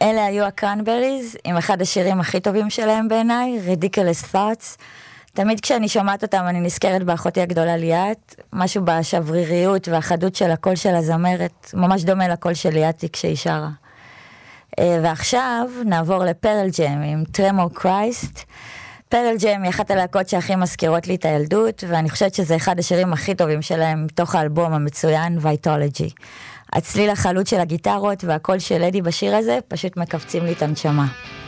אלה היו הקרנבריז, עם אחד השירים הכי טובים שלהם בעיניי, Ridiculous Thoughts. תמיד כשאני שומעת אותם אני נזכרת באחותי הגדולה ליאת, משהו בשבריריות והחדות של הקול של הזמרת, ממש דומה לקול של ליאתי כשהיא שרה. ועכשיו נעבור לפרל ג'ם עם טרמור קרייסט. פרל ג'ם היא אחת הלהקות שהכי מזכירות לי את הילדות, ואני חושבת שזה אחד השירים הכי טובים שלהם מתוך האלבום המצוין, וייטולוגי. הצליל החלוץ של הגיטרות והקול של אדי בשיר הזה פשוט מקבצים לי את הנשמה.